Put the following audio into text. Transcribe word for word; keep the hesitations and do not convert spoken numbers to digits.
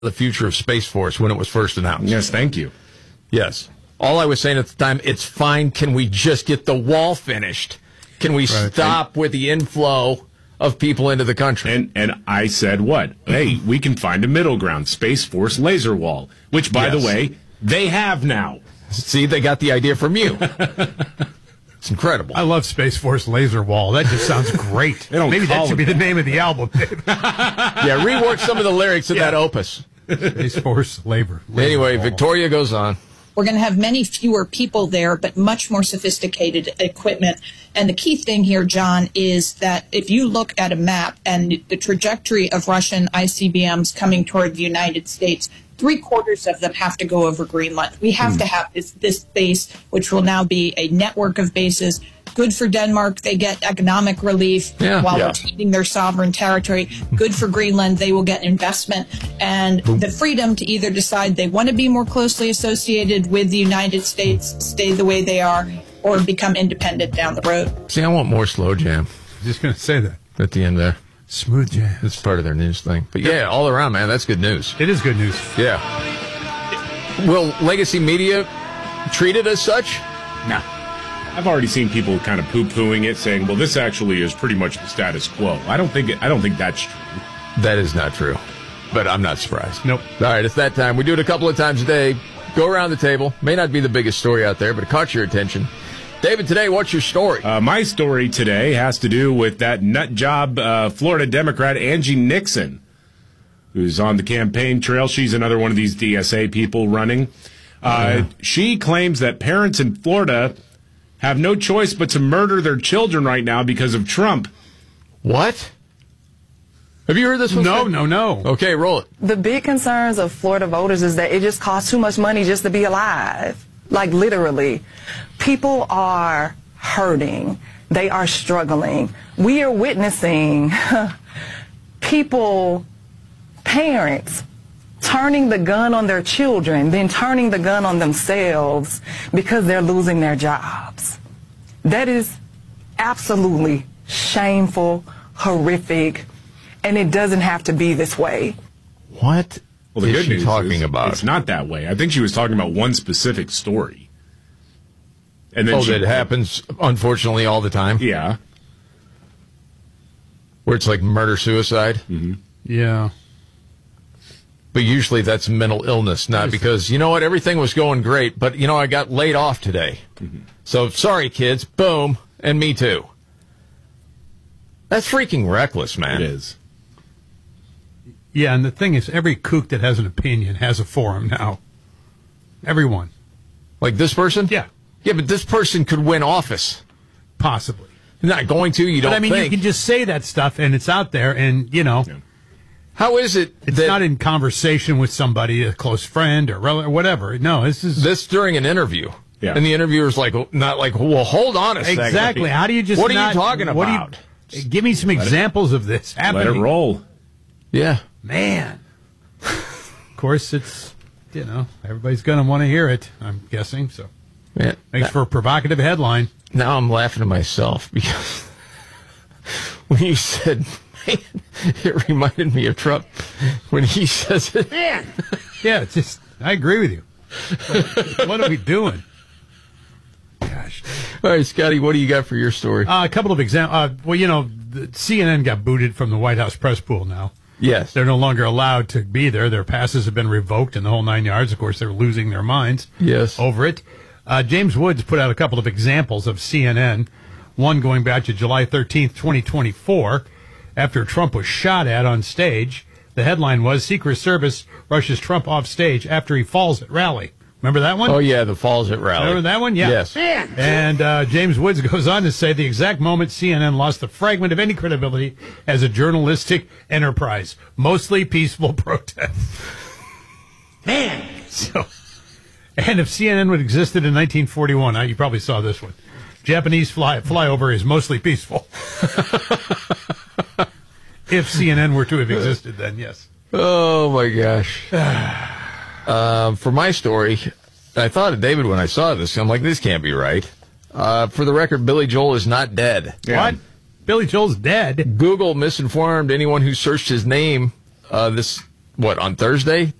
the future of Space Force when it was first announced. Yes, thank you. Yes. All I was saying at the time, it's fine. Can we just get the wall finished? Can we right. stop and, with the inflow of people into the country? And and I said what? Hey, we can find a middle ground, Space Force laser wall, which, by yes. the way, they have now. See, they got the idea from you. It's incredible. I love Space Force laser wall. That just sounds great. Maybe that should be that. the name of the album. Yeah, rework some of the lyrics of yeah. that opus. Space Force labor. labor anyway, wall. Victoria goes on. We're going to have many fewer people there, but much more sophisticated equipment. And the key thing here, John, is that if you look at a map and the trajectory of Russian I C B Ms coming toward the United States, three quarters of them have to go over Greenland. We have mm. to have this, this base, which will now be a network of bases. Good for Denmark. They get economic relief yeah, while yeah. retaining their sovereign territory. Good for Greenland. They will get investment and Boom. the freedom to either decide they want to be more closely associated with the United States, stay the way they are, or become independent down the road. See, I want more slow jam. Just going to say that. At the end there. Smooth jam. It's part of their news thing. But yeah, all around, man, that's good news. It is good news. Yeah. Will legacy media treat it as such? No. I've already seen people kind of poo-pooing it, saying, well, this actually is pretty much the status quo. I don't think it, I don't think that's true. That is not true. But I'm not surprised. Nope. All right, it's that time. We do it a couple of times a day. Go around the table. May not be the biggest story out there, but it caught your attention. David, today, what's your story? Uh, my story today has to do with that nut job uh, Florida Democrat Angie Nixon, who's on the campaign trail. She's another one of these D S A people running. Uh, yeah. She claims that parents in Florida have no choice but to murder their children right now because of Trump. What? Have you heard this one? No, no, no. Okay, roll it. The big concerns of Florida voters is that it just costs too much money just to be alive. Like, literally. People are hurting. They are struggling. We are witnessing people, parents, turning the gun on their children, then turning the gun on themselves because they're losing their jobs. That is absolutely shameful, horrific, and it doesn't have to be this way. What well, the is good she news talking is about? It's not that way. I think she was talking about one specific story. And then oh, she, that happens, unfortunately, all the time? Yeah. Where it's like murder-suicide? Mm-hmm. Yeah. But usually that's mental illness, not because, you know what, everything was going great, but, you know, I got laid off today. Mm-hmm. So, sorry, kids. Boom. And me too. That's freaking reckless, man. It is. Yeah, and the thing is, every kook that has an opinion has a forum now. Everyone. Like this person? Yeah. Yeah, but this person could win office. Possibly. Not going to, you don't think. But, I mean, think. you can just say that stuff, and it's out there, and, you know. Yeah. How is it It's that not in conversation with somebody, a close friend or relative, or whatever. No, this is... This during an interview. Yeah. And the interviewer's like, not like, well, hold on a second. Exactly. How do you just What are not, you talking about? What do you, give me some examples it, of this happening. Let it roll. Yeah. Man. Of course, it's, you know, everybody's going to want to hear it, I'm guessing, so. Man, Makes that, for a provocative headline. Now I'm laughing to myself because when you said, man, it reminded me of Trump when he says it. Man. Yeah, it's just, I agree with you. What, what are we doing? Gosh. All right, Scotty, what do you got for your story? Uh, a couple of examples. Uh, well, you know, the C N N got booted from the White House press pool now. Yes. They're no longer allowed to be there. Their passes have been revoked and the whole nine yards. Of course, they're losing their minds yes. over it. Uh, James Woods put out a couple of examples of C N N, one going back to July thirteenth, twenty twenty-four, after Trump was shot at on stage. The headline was, Secret Service rushes Trump off stage after he falls at rally. Remember that one? Oh, yeah, the falls at rally. Remember that one? Yeah. Yes. Man. And uh, James Woods goes on to say the exact moment C N N lost the fragment of any credibility as a journalistic enterprise. Mostly peaceful protests. Man. So, and if C N N would have existed in nineteen forty-one, uh, you probably saw this one. Japanese fly, flyover is mostly peaceful. If C N N were to have existed, then yes. Oh, my gosh. Uh, for my story, I thought of David when I saw this. I'm like, this can't be right. Uh, for the record, Billy Joel is not dead. Yeah. What? Billy Joel's dead? Google misinformed anyone who searched his name uh, this what, on Thursday?